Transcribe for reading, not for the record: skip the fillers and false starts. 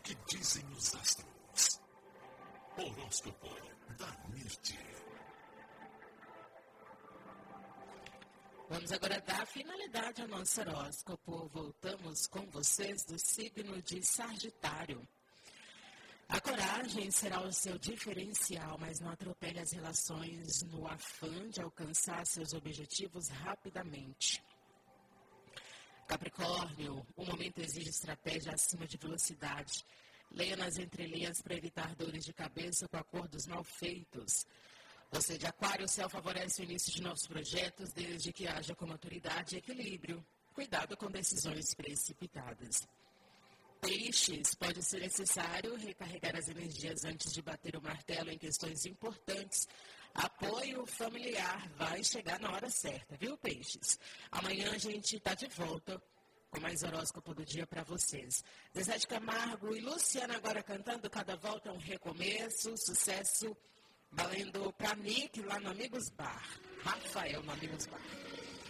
que dizem os astros. Horóscopo da Mirti. Vamos agora dar finalidade ao nosso horóscopo. Voltamos com vocês do signo de Sagitário. A coragem será o seu diferencial, mas não atropele as relações no afã de alcançar seus objetivos rapidamente. Capricórnio, o momento exige estratégia acima de velocidade. Leia nas entrelinhas para evitar dores de cabeça com acordos mal feitos. Você de Aquário, o céu favorece o início de novos projetos, desde que haja com maturidade e equilíbrio. Cuidado com decisões precipitadas. Peixes, pode ser necessário recarregar as energias antes de bater o martelo em questões importantes. Apoio familiar vai chegar na hora certa, viu, Peixes? Amanhã a gente está de volta com mais horóscopo do dia para vocês. Zezé de Camargo e Luciana agora cantando Cada Volta é um Recomeço, sucesso valendo para Nick lá no Amigos Bar. Rafael no Amigos Bar.